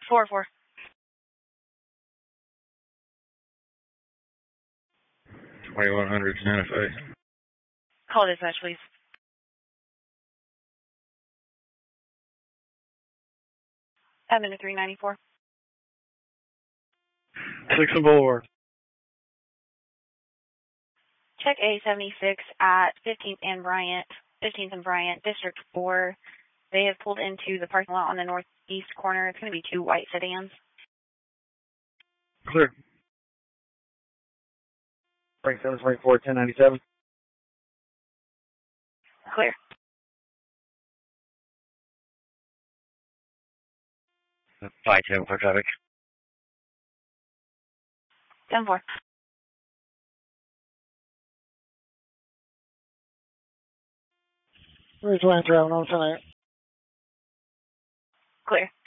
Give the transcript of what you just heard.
4-4. 2100 Santa Fe. Call dispatch, please. Admin to 394. 6 and Boulevard. Check A76 at 15th and Bryant, District 4. They have pulled into the parking lot on the northeast corner. It's going to be 2 white sedans. Clear. Frank 724, 1097. Clear. Bye, 10 for traffic. 10-4. Ridgeline driving on tonight. Clear.